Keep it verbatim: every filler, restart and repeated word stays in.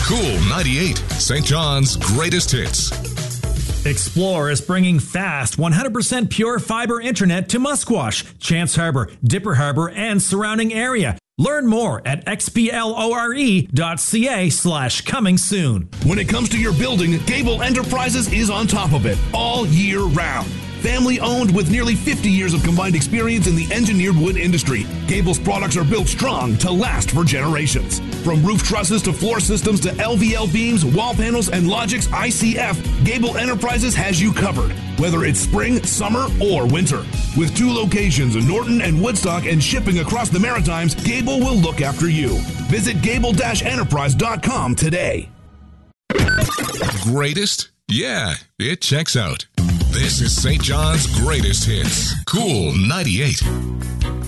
Cool ninety-eight, Saint John's greatest hits. Xplore is bringing fast, one hundred percent pure fiber internet to Musquash, Chance Harbor, Dipper Harbor, and surrounding area. Learn more at xplore.ca slash coming soon. When it comes to your building, Gable Enterprises is on top of it all year round. Family owned with nearly fifty years of combined experience in the engineered wood industry, Gable's products are built strong to last for generations. From roof trusses to floor systems to L V L beams, wall panels, and Logix I C F, Gable Enterprises has you covered, whether it's spring, summer, or winter. With two locations in Norton and Woodstock and shipping across the Maritimes, Gable will look after you. Visit gable dash enterprise dot com today. Greatest? Yeah, it checks out. This is Saint John's greatest hits. Cool ninety-eight.